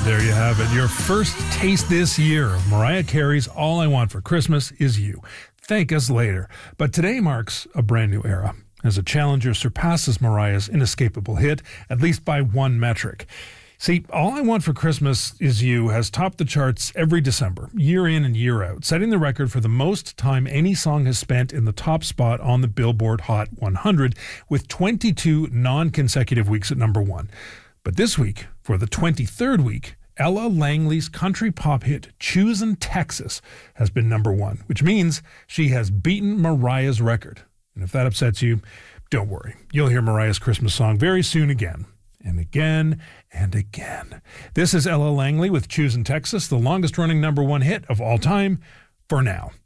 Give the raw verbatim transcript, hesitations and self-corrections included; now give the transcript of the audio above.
There you have it, your first taste this year of Mariah Carey's All I Want for Christmas Is You. Thank us later. But today marks a brand new era, as a challenger surpasses Mariah's inescapable hit, at least by one metric. See, All I Want for Christmas Is You has topped the charts every December, year in and year out, setting the record for the most time any song has spent in the top spot on the Billboard Hot one hundred, with twenty-two non-consecutive weeks at number one. But this week, for the twenty-third week, Ella Langley's country pop hit Choosin' Texas has been number one, which means she has beaten Mariah's record. And if that upsets you, don't worry. You'll hear Mariah's Christmas song very soon again, and again, and again. This is Ella Langley with Choosin' Texas, the longest-running number one hit of all time, for now.